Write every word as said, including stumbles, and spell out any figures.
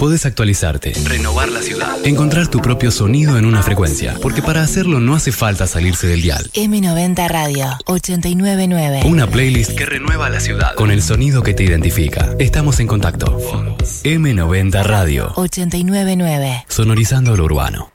podés actualizarte, renovar la ciudad, encontrar tu propio sonido en una frecuencia, porque para hacerlo no hace falta salirse del dial. eme noventa Radio ochenta y nueve punto nueve. Una playlist que renueva la ciudad con el sonido que te identifica. Estamos en contacto. eme noventa Radio ochenta y nueve punto nueve. Sonorizando lo urbano.